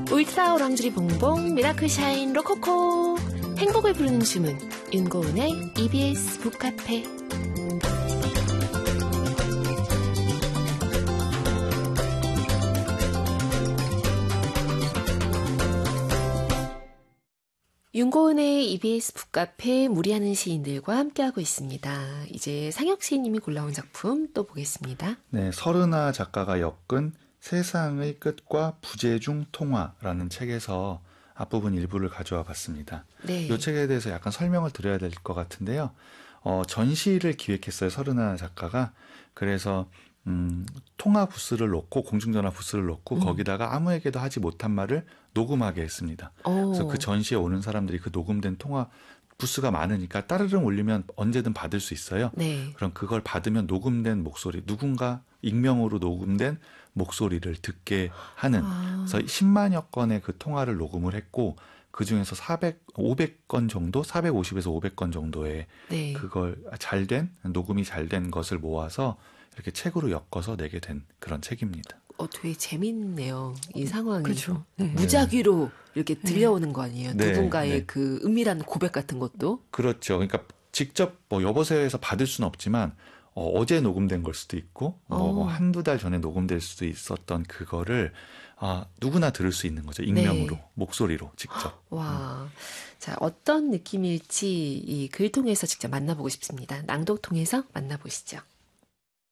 울트라 오랑주리 봉봉 미라클 샤인 로코코 행복을 부르는 주문 윤고은의 EBS 북카페. 윤고은의 EBS 북카페 무리하는 시인들과 함께하고 있습니다. 이제 상혁 시인님이 골라온 작품 또 보겠습니다. 네, 서른아 작가가 엮은 세상의 끝과 부재중 통화라는 책에서 앞부분 일부를 가져와 봤습니다. 네. 이 책에 대해서 약간 설명을 드려야 될 것 같은데요. 전시를 기획했어요. 서른아 작가가. 그래서 통화 부스를 놓고 공중전화 부스를 놓고 거기다가 아무에게도 하지 못한 말을 녹음하게 했습니다. 그래서 그 전시에 오는 사람들이 그 녹음된 통화 부스가 많으니까 따르릉 울리면 언제든 받을 수 있어요. 네. 그럼 그걸 받으면 녹음된 목소리, 누군가 익명으로 녹음된 목소리를 듣게 하는. 그래서 10만여 건의 그 통화를 녹음을 했고 그중에서 500건 정도, 450에서 500건 정도의 네. 그걸 녹음이 잘 된 것을 모아서 이렇게 책으로 엮어서 내게 된 그런 책입니다. 되게 재밌네요. 이 상황이. 그렇죠. 네. 무작위로 이렇게 들려오는 거 아니에요? 네. 누군가의 네. 그 은밀한 고백 같은 것도. 그렇죠. 그러니까 직접 여보세요에서 받을 수는 없지만 어제 녹음된 걸 수도 있고 한두 달 전에 녹음될 수도 있었던 그거를 누구나 들을 수 있는 거죠. 익명으로, 네. 목소리로 직접. 와, 자, 어떤 느낌일지 이 글 통해서 직접 만나보고 싶습니다. 낭독 통해서 만나보시죠.